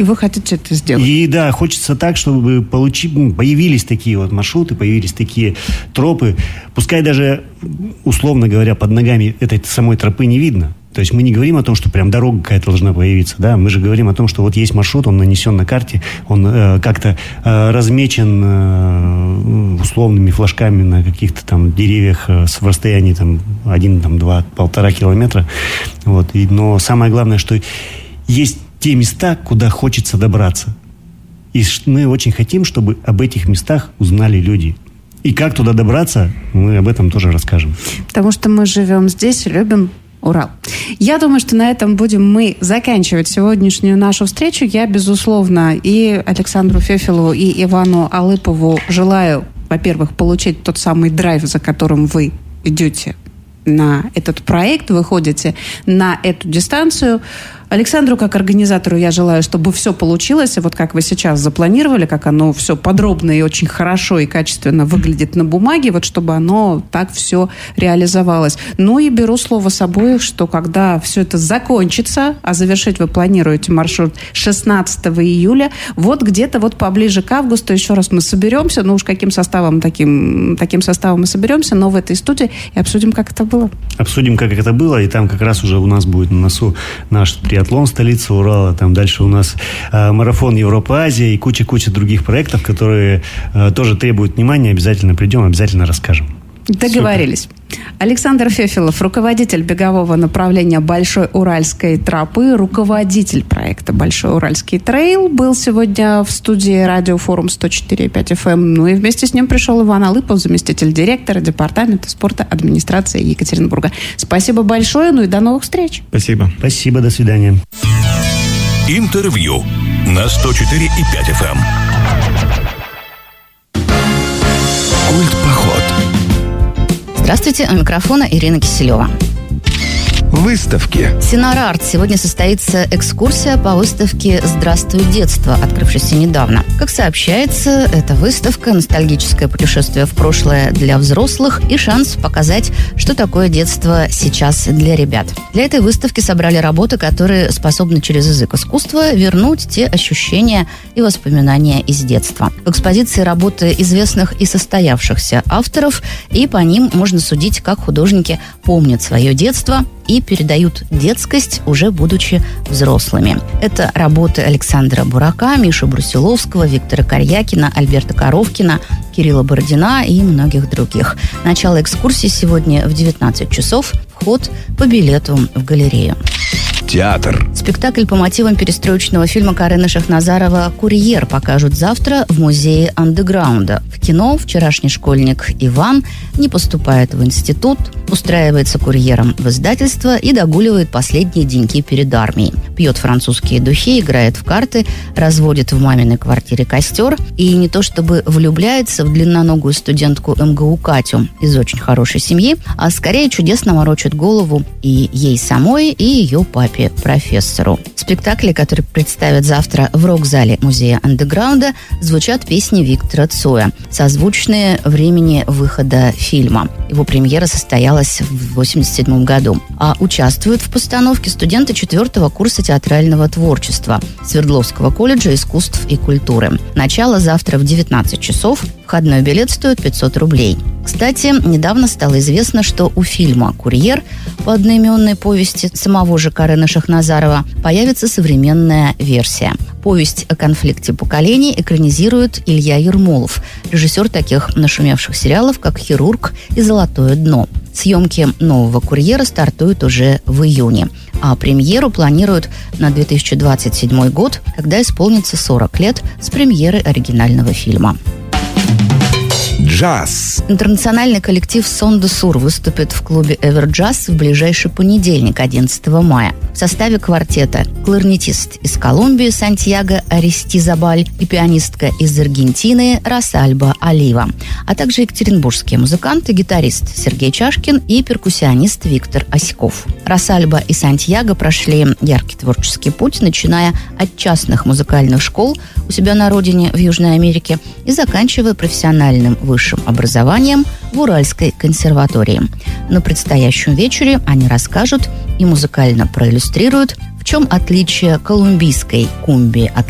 И вы хотите это сделать? И да, хочется так, чтобы появились такие вот маршруты, появились такие тропы. Пускай даже, условно говоря, под ногами этой самой тропы не видно. То есть мы не говорим о том, что прям дорога какая-то должна появиться, да, мы же говорим о том, что вот есть маршрут, он нанесен на карте, он как-то размечен условными флажками на каких-то там деревьях в расстоянии там 1, 2, 1,5 километра. Вот. Но самое главное, что есть те места, куда хочется добраться. И мы очень хотим, чтобы об этих местах узнали люди. И как туда добраться, мы об этом тоже расскажем. Потому что мы живем здесь и любим Урал. Я думаю, что на этом будем мы заканчивать сегодняшнюю нашу встречу. Я, безусловно, и Александру Фефелову, и Ивану Алыпову желаю, во-первых, получить тот самый драйв, за которым вы идете на этот проект, выходите на эту дистанцию. Александру, как организатору, я желаю, чтобы все получилось, и вот как вы сейчас запланировали, как оно все подробно и очень хорошо и качественно выглядит на бумаге, вот чтобы оно так все реализовалось. Ну и беру слово с обоих, что когда все это закончится, а завершить вы планируете маршрут 16 июля, вот где-то вот поближе к августу еще раз мы соберемся, ну уж каким составом, таким составом мы соберемся, но в этой студии и обсудим, как это было. Обсудим, как это было, и там как раз уже у нас будет на носу наш триатлон «Столица Урала». Там дальше у нас марафон Европа-Азия и куча-куча других проектов, которые тоже требуют внимания. Обязательно придем, обязательно расскажем. Договорились. Супер. Александр Фефелов, руководитель бегового направления Большой Уральской тропы, руководитель проекта Большой Уральский трейл, был сегодня в студии радиофорум 104.5 FM. Ну и вместе с ним пришел Иван Алыпов, заместитель директора департамента спорта администрации Екатеринбурга. Спасибо большое, ну и до новых встреч. Спасибо. Спасибо, до свидания. Интервью на 104.5 FM. Культпоход. Здравствуйте, у микрофона Ирина Киселева. Выставки. Синар-Арт. Сегодня состоится экскурсия по выставке «Здравствуй, детство», открывшейся недавно. Как сообщается, эта выставка – ностальгическое путешествие в прошлое для взрослых и шанс показать, что такое детство сейчас для ребят. Для этой выставки собрали работы, которые способны через язык искусства вернуть те ощущения и воспоминания из детства. В экспозиции работы известных и состоявшихся авторов, и по ним можно судить, как художники помнят свое детство и передают детскость, уже будучи взрослыми. Это работы Александра Бурака, Миши Брусиловского, Виктора Карьякина, Альберта Коровкина, Кирилла Бородина и многих других. Начало экскурсии сегодня в 19 часов. Вход по билету в галерею. Театр. Спектакль по мотивам перестроечного фильма Карена Шахназарова «Курьер» покажут завтра в музее андеграунда. В кино вчерашний школьник Иван не поступает в институт, устраивается курьером в издательство и догуливает последние деньки перед армией. Пьет французские духи, играет в карты, разводит в маминой квартире костер и не то чтобы влюбляется в длинноногую студентку МГУ Катю из очень хорошей семьи, а скорее чудесно морочит голову и ей самой, и ее папе, профессору. В спектакле, который представят завтра в рок-зале музея андеграунда, звучат песни Виктора Цоя, созвучные времени выхода фильма. Его премьера состоялась в 1987 году. А участвуют в постановке студенты 4-го курса театрального творчества Свердловского колледжа искусств и культуры. Начало завтра в 19 часов. Входной билет стоит 500 рублей. Кстати, недавно стало известно, что у фильма «Курьер» по одноименной повести самого же Карена Шахназарова появится современная версия. Повесть о конфликте поколений экранизирует Илья Ермолов, режиссер таких нашумевших сериалов, как «Хирург» и «Золотое дно». Съемки нового «Курьера» стартуют уже в июне, а премьеру планируют на 2027 год, когда исполнится 40 лет с премьеры оригинального фильма. Джаз. Интернациональный коллектив «Сон де Сур» выступит в клубе «Эверджаз» в ближайший понедельник, 11 мая. В составе квартета кларнетист из Колумбии Сантьяго Аристизабаль и пианистка из Аргентины Росальба Олива, а также екатеринбургские музыканты, гитарист Сергей Чашкин и перкуссионист Виктор Оськов. Росальба и Сантьяго прошли яркий творческий путь, начиная от частных музыкальных школ у себя на родине в Южной Америке и заканчивая профессиональным высшим образованием в Уральской консерватории. На предстоящем вечере они расскажут и музыкально проиллюстрируют, в чем отличие колумбийской кумби от